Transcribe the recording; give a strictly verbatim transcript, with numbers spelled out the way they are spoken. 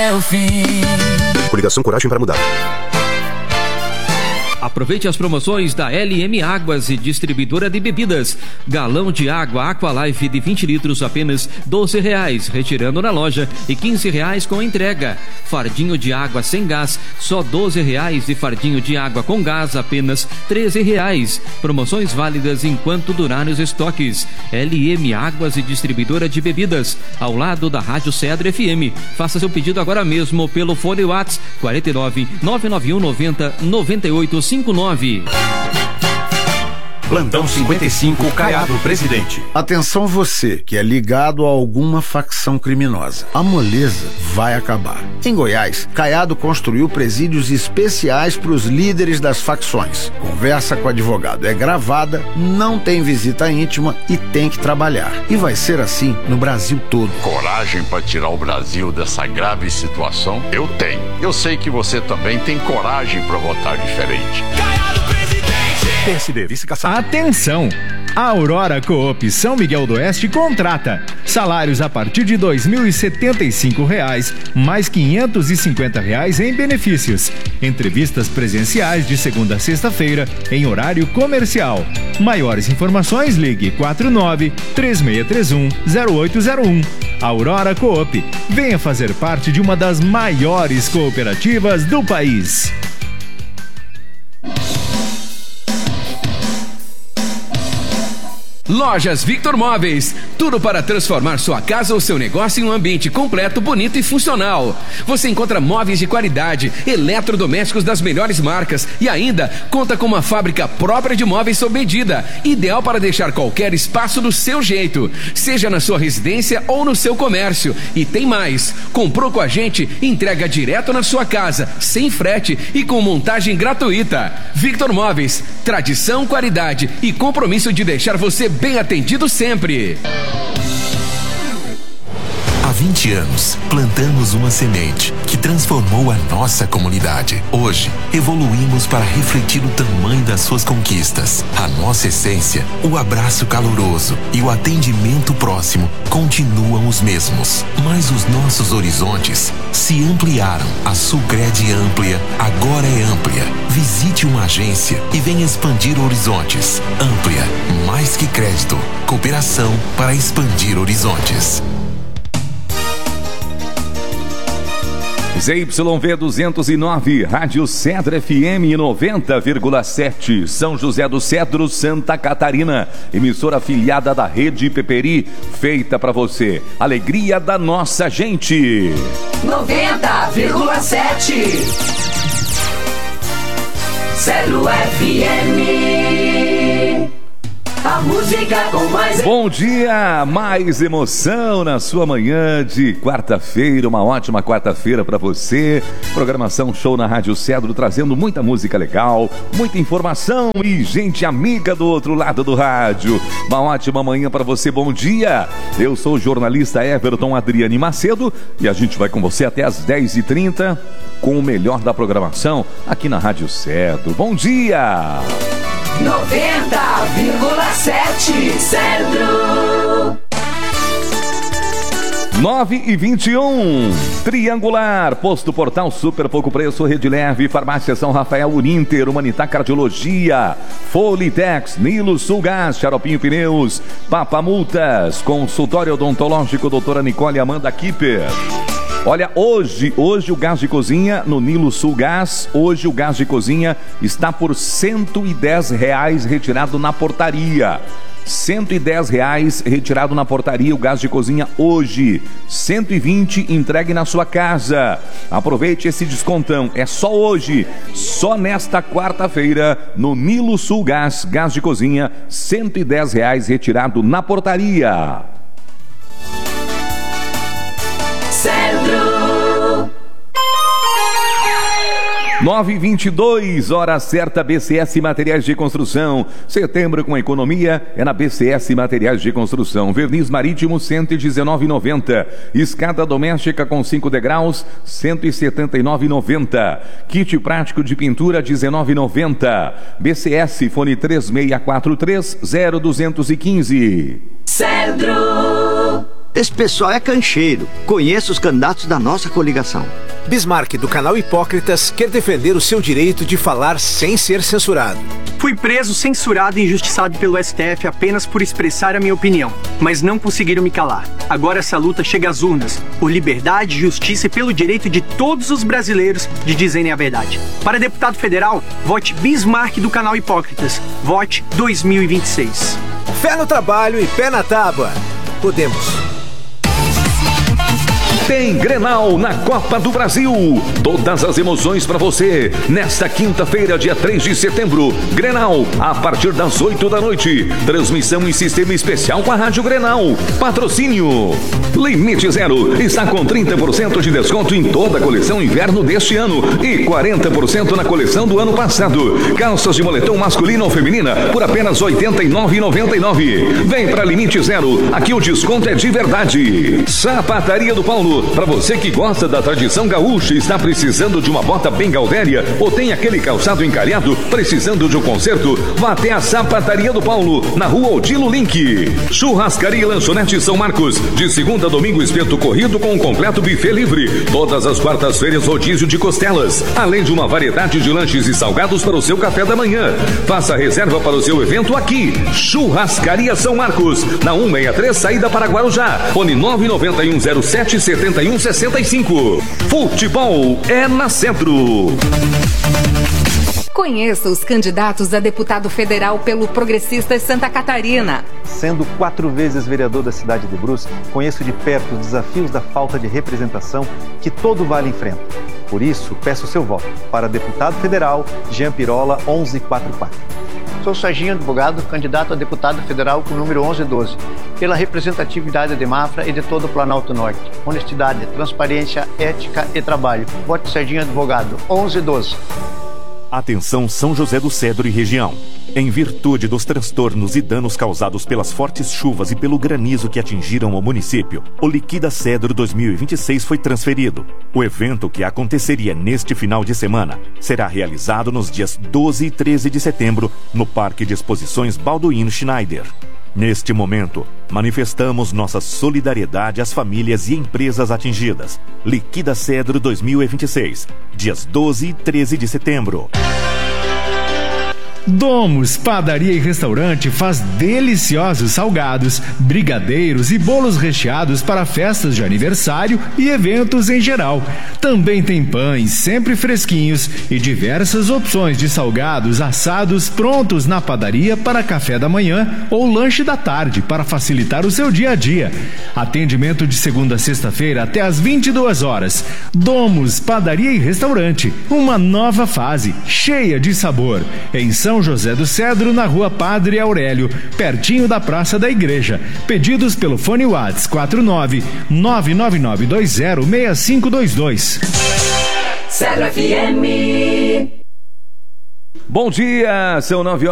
É o fim. Coligação Coragem para Mudar. Aproveite as promoções da L M Águas e Distribuidora de Bebidas. Galão de água Aqualife de vinte litros apenas doze reais, retirando na loja, e quinze reais com entrega. Fardinho de água sem gás, só doze reais, e fardinho de água com gás apenas treze reais. Promoções válidas enquanto durarem os estoques. L M Águas e Distribuidora de Bebidas, ao lado da Rádio Cedro F M. Faça seu pedido agora mesmo pelo fone WhatsApp quarenta e nove, nove nove um, noventa, noventa e oito cinquenta e nove. Plantão cinquenta e cinco, Caiado Presidente. Atenção você que é ligado a alguma facção criminosa. A moleza vai acabar. Em Goiás, Caiado construiu presídios especiais para os líderes das facções. Conversa com o advogado é gravada, não tem visita íntima e tem que trabalhar. E vai ser assim no Brasil todo. Coragem para tirar o Brasil dessa grave situação? Eu tenho. Eu sei que você também tem coragem para votar diferente. Caiado Presidente! P S D, vice-caçado. Atenção! A Aurora Coop São Miguel do Oeste contrata. Salários a partir de dois mil e setenta e cinco reais, mais quinhentos e cinquenta reais em benefícios. Entrevistas presenciais de segunda a sexta-feira, em horário comercial. Maiores informações, ligue quatro nove, três seis três um, zero oito zero um. Aurora Coop. Venha fazer parte de uma das maiores cooperativas do país. Lojas Victor Móveis, tudo para transformar sua casa ou seu negócio em um ambiente completo, bonito e funcional. Você encontra móveis de qualidade, eletrodomésticos das melhores marcas e ainda conta com uma fábrica própria de móveis sob medida, ideal para deixar qualquer espaço do seu jeito, seja na sua residência ou no seu comércio. E tem mais, comprou com a gente, entrega direto na sua casa, sem frete e com montagem gratuita. Victor Móveis, tradição, qualidade e compromisso de deixar você bem atendido sempre. Há vinte anos, plantamos uma semente que transformou a nossa comunidade. Hoje, evoluímos para refletir o tamanho das suas conquistas. A nossa essência, o abraço caloroso e o atendimento próximo continuam os mesmos. Mas os nossos horizontes se ampliaram. A Sulcred Amplia agora é amplia. Visite uma agência e venha expandir horizontes. Amplia, mais que crédito. Cooperação para expandir horizontes. Z Y V duzentos e nove, Rádio Cedro F M noventa vírgula sete, São José do Cedro, Santa Catarina. Emissora afiliada da Rede Peperi, feita para você. Alegria da nossa gente. noventa vírgula sete Cedro F M. A música com mais... Bom dia, mais emoção na sua manhã de quarta-feira, uma ótima quarta-feira para você. Programação show na Rádio Cedro, trazendo muita música legal, muita informação e gente amiga do outro lado do rádio. Uma ótima manhã para você, bom dia. Eu sou o jornalista Everton Adriane Macedo e a gente vai com você até as dez e trinta com o melhor da programação aqui na Rádio Cedro. Bom dia! noventa vírgula sete Cedro. nove e vinte e um, Triangular, Posto Portal, super pouco preço, Rede Leve, Farmácia São Rafael, Uninter, Humanitar Cardiologia, Folitex, Nilo Sulgás, Xaropinho Pneus, Papa Multas, Consultório Odontológico, doutora Nicole Amanda Kipper. Olha, hoje, hoje o gás de cozinha no Nilo Sul Gás, hoje o gás de cozinha está por cento e dez reais retirado na portaria. cento e dez reais retirado na portaria o gás de cozinha hoje. cento e vinte entregue na sua casa. Aproveite esse descontão, é só hoje, só nesta quarta-feira no Nilo Sul Gás, gás de cozinha, cento e dez reais retirado na portaria. Cedro. nove e vinte e dois, hora certa, B C S Materiais de Construção. Setembro com economia é na B C S Materiais de Construção. Verniz marítimo cento e dezenove reais e noventa centavos. Escada doméstica com cinco degraus cento e setenta e nove reais e noventa centavos. Kit prático de pintura dezenove reais e noventa centavos. B C S fone três seis quatro três, zero dois um cinco. Cedro. Esse pessoal é cancheiro. Conheço os candidatos da nossa coligação. Bismarck, do canal Hipócritas, quer defender o seu direito de falar sem ser censurado. Fui preso, censurado e injustiçado pelo S T F apenas por expressar a minha opinião, mas não conseguiram me calar. Agora essa luta chega às urnas, por liberdade, justiça e pelo direito de todos os brasileiros de dizerem a verdade. Para deputado federal, vote Bismarck do canal Hipócritas. Vote dois mil e vinte e seis. Fé no trabalho e pé na tábua. Podemos. Tem Grenal na Copa do Brasil. Todas as emoções para você. Nesta quinta-feira, dia três de setembro. Grenal, a partir das oito da noite. Transmissão em sistema especial com a Rádio Grenal. Patrocínio Limite Zero. Está com trinta por cento de desconto em toda a coleção inverno deste ano e quarenta por cento na coleção do ano passado. Calças de moletom masculina ou feminina por apenas oitenta e nove reais e noventa e nove centavos. Vem para Limite Zero. Aqui o desconto é de verdade. Sapataria do Paulo. Para você que gosta da tradição gaúcha e está precisando de uma bota bem gaudéria ou tem aquele calçado encalhado precisando de um conserto, vá até a Sapataria do Paulo, na rua Odilo Link. Churrascaria e Lanchonete São Marcos, de segunda a domingo espeto corrido com um completo buffet livre. Todas as quartas-feiras rodízio de costelas, além de uma variedade de lanches e salgados para o seu café da manhã. Faça reserva para o seu evento aqui. Churrascaria São Marcos, na cento e sessenta e três, saída para Guarujá. Fone nove nove um zero sete sete um seis cinco. Futebol é na Centro. Conheça os candidatos a deputado federal pelo Progressistas Santa Catarina. Sendo quatro vezes vereador da cidade de Brusque, conheço de perto os desafios da falta de representação que todo vale enfrenta. Por isso, peço seu voto para deputado federal Jean Pirola onze quarenta e quatro. Sou Serginho Advogado, candidato a deputado federal com o número onze doze, pela representatividade de Mafra e de todo o Planalto Norte. Honestidade, transparência, ética e trabalho. Vote Serginho Advogado, onze doze. Atenção São José do Cedro e região. Em virtude dos transtornos e danos causados pelas fortes chuvas e pelo granizo que atingiram o município, o Liquida Cedro dois mil e vinte e seis foi transferido. O evento, que aconteceria neste final de semana, será realizado nos dias doze e treze de setembro no Parque de Exposições Balduino Schneider. Neste momento, manifestamos nossa solidariedade às famílias e empresas atingidas. Liquida Cedro dois mil e vinte e seis, dias doze e treze de setembro. Domus Padaria e Restaurante faz deliciosos salgados, brigadeiros e bolos recheados para festas de aniversário e eventos em geral. Também tem pães sempre fresquinhos e diversas opções de salgados assados prontos na padaria para café da manhã ou lanche da tarde para facilitar o seu dia a dia. Atendimento de segunda a sexta-feira até às vinte e duas horas. Domus Padaria e Restaurante, uma nova fase cheia de sabor. Em São São José do Cedro, na rua Padre Aurélio, pertinho da Praça da Igreja. Pedidos pelo fone WhatsApp quatro nove nove nove nove dois zero seis cinco dois dois. Cedro F M. Bom dia, são nove horas.